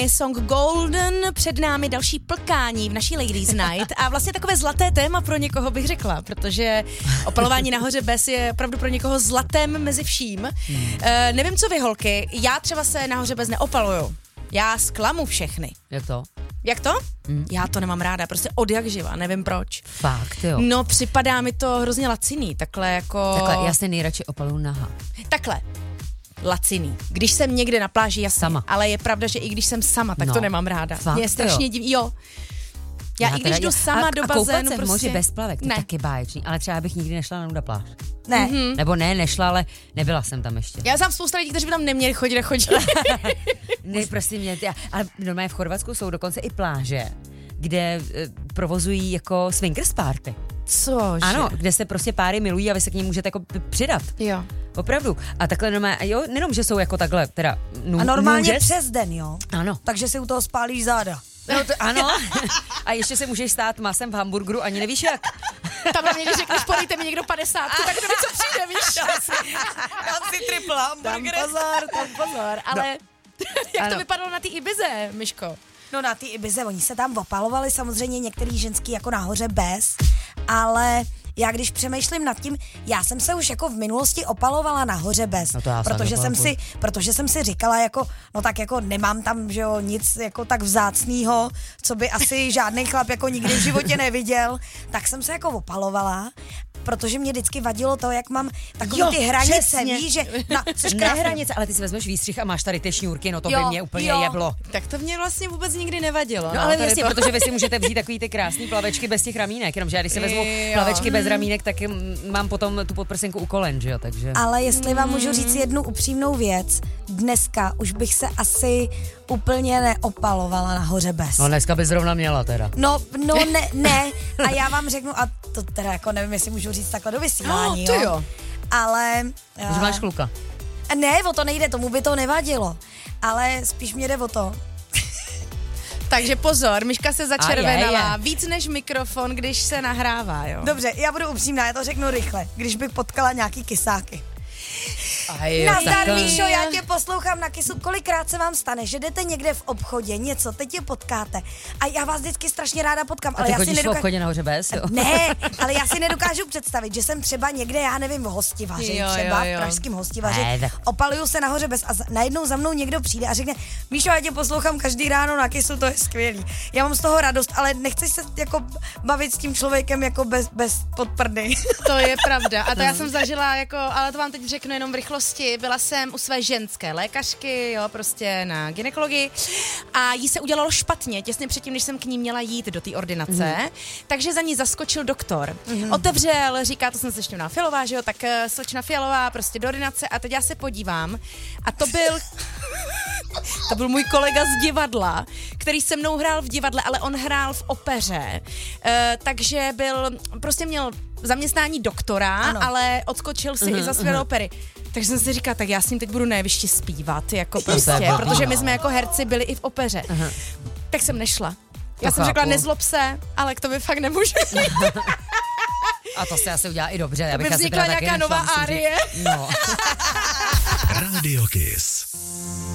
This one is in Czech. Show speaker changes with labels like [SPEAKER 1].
[SPEAKER 1] Song Golden, před námi další plkání v naší Ladies Night a vlastně takové zlaté téma pro někoho bych řekla, protože opalování nahoře bez je opravdu pro někoho zlatem mezi vším. Nevím, co vy holky, já třeba se nahoře bez neopaluju. Já zklamu všechny.
[SPEAKER 2] Jak to?
[SPEAKER 1] Jak to? Já to nemám ráda, prostě od jak živa, nevím proč.
[SPEAKER 2] Fakt, jo.
[SPEAKER 1] No, připadá mi to hrozně laciný, takhle jako...
[SPEAKER 2] Takhle, já se nejradši opaluju naha.
[SPEAKER 1] Takhle. Laciný. Když jsem někde na pláži, jasně,
[SPEAKER 2] sama.
[SPEAKER 1] Ale je pravda, že i když jsem sama, tak to nemám ráda.
[SPEAKER 2] Fakt,
[SPEAKER 1] mě je strašně divný. Jo. Já i když jdu sama do bazénu,
[SPEAKER 2] prostě... moři bez plavek, to
[SPEAKER 1] ne.
[SPEAKER 2] taky báječný, ale třeba bych nikdy nešla na nuda pláž.
[SPEAKER 3] Ne.
[SPEAKER 2] Nebo ne, nešla, ale nebyla jsem tam ještě.
[SPEAKER 1] Já znám spousta lidí, kteří by tam neměli chodit a chodit.
[SPEAKER 2] Ne, prostě mě, ale normálně v Chorvatsku jsou dokonce i pláže, kde provozují jako swingers party.
[SPEAKER 1] Cože?
[SPEAKER 2] Ano, kde se prostě páry milují a vy se k ním můžete jako přidat.
[SPEAKER 1] Jo.
[SPEAKER 2] Opravdu. A takhle normálně, jo, nejenom, že jsou jako takhle, teda
[SPEAKER 3] A normálně
[SPEAKER 2] nudes.
[SPEAKER 3] přes den, jo?
[SPEAKER 2] Ano.
[SPEAKER 3] Takže si u toho spálíš záda.
[SPEAKER 2] No to, ano. A ještě se můžeš stát masem v hamburgeru, ani nevíš jak.
[SPEAKER 1] Tam na mě, když řekneš, podejte mi někdo 50, tak to mi co přijde, víš?
[SPEAKER 3] Tam si triple hamburger.
[SPEAKER 1] Tam pozor, ale jak
[SPEAKER 2] Ano.
[SPEAKER 1] to vypadalo na té Ibize, Myško?
[SPEAKER 3] No na ty Ibize, oni se tam opalovali, samozřejmě některý ženský jako nahoře bez, ale já když přemýšlím nad tím, já jsem se už jako v minulosti opalovala nahoře bez,
[SPEAKER 2] No to já
[SPEAKER 3] protože jsem si říkala jako, no tak jako nemám tam, že jo, nic jako tak vzácnýho, co by asi žádný chlap jako nikdy v životě neviděl, tak jsem se jako opalovala. Protože mě vždycky vadilo to, jak mám takové ty hranice,
[SPEAKER 1] přesně.
[SPEAKER 3] víš, že...
[SPEAKER 2] Ne hranice, ale ty si vezmeš výstřih a máš tady ty šňůrky, no to by mě úplně jeblo.
[SPEAKER 1] Tak to mě vlastně vůbec nikdy nevadilo.
[SPEAKER 2] No ale
[SPEAKER 1] tady
[SPEAKER 2] jasně,
[SPEAKER 1] to...
[SPEAKER 2] protože vy si můžete vzít takový ty krásný plavečky bez těch ramínek, jenomže já když si vezmu plavečky bez ramínek, tak mám potom tu podprsenku u kolen, že jo, takže...
[SPEAKER 3] Ale jestli vám můžu říct jednu upřímnou věc, dneska už bych se asi úplně neopalovala nahoře bez.
[SPEAKER 2] No dneska bys zrovna měla teda.
[SPEAKER 3] No ne, a já vám řeknu, a to teda jako nevím, jestli můžu říct takhle do vysílání,
[SPEAKER 1] to jo.
[SPEAKER 3] Ale...
[SPEAKER 2] Už máš kluka.
[SPEAKER 3] Ne, o to nejde, tomu by to nevadilo, ale spíš mě jde o to.
[SPEAKER 1] Takže pozor, Myška se začervenala víc než mikrofon, když se nahrává, jo.
[SPEAKER 3] Dobře, já budu upřímná, já to řeknu rychle, když bych potkala nějaký kysáky. Nazdar, Míšo, já tě poslouchám na kysu. Kolikrát se vám stane, že jdete někde v obchodě, něco, teď je potkáte a já vás vždycky strašně ráda potkám.
[SPEAKER 2] A ty chodíš v obchodě nahoře bez, jo?
[SPEAKER 3] Ne, ale já si nedokážu představit, že jsem třeba někde, já nevím, v Hostivaři, třeba v pražském Hostivaři, opaluju se nahoře bez a najednou za mnou někdo přijde a řekne, Míšo, já tě poslouchám každý ráno na kysu, to je skvělý. Já mám z toho radost, ale nechci se jako bavit s tím člověkem jako bez podprdy.
[SPEAKER 1] To je pravda. A to já jsem zažila jako, ale to vám teď řeknu jenom v rychlosti. Byla jsem u své ženské lékařky, jo, prostě na gynekologii a jí se udělalo špatně těsně předtím, než jsem k ní měla jít do té ordinace, takže za ní zaskočil doktor. Otevřel, říká, to jsem slečna Fialová, že jo, tak slečna Fialová prostě do ordinace a teď já se podívám a to byl můj kolega z divadla, který se mnou hrál v divadle, ale on hrál v opeře, takže prostě měl zaměstnání doktora, ale odskočil si i za své opery. Takže jsem si říkala, tak já s ním teď budu na jevišti zpívat, jako prostě, protože my jsme jako herci byli i v opeře. Tak jsem nešla. Já jsem řekla, nezlob se, ale k tobě fakt nemůžu.
[SPEAKER 2] A to se asi udělá i dobře.
[SPEAKER 1] To by vznikla nějaká nová árie.
[SPEAKER 2] No.
[SPEAKER 4] Radio Kiss.